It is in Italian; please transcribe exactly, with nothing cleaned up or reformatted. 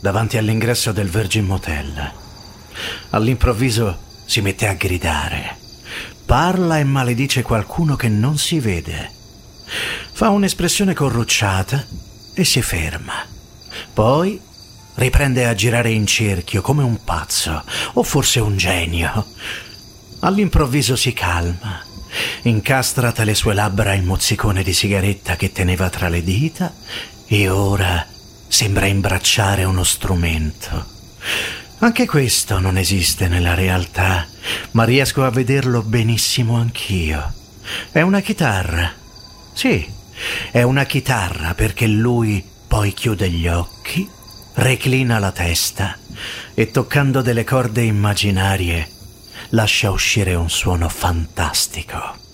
davanti all'ingresso del Virgin Motel. All'improvviso si mette a gridare. Parla e maledice qualcuno che non si vede. Fa un'espressione corrucciata e si ferma. Poi riprende a girare in cerchio come un pazzo, o forse un genio. All'improvviso si calma, incastra tra le sue labbra il mozzicone di sigaretta che teneva tra le dita e ora sembra imbracciare uno strumento. Anche questo non esiste nella realtà, ma riesco a vederlo benissimo anch'io. È una chitarra. Sì, è una chitarra, perché lui poi chiude gli occhi, reclina la testa e, toccando delle corde immaginarie, lascia uscire un suono fantastico.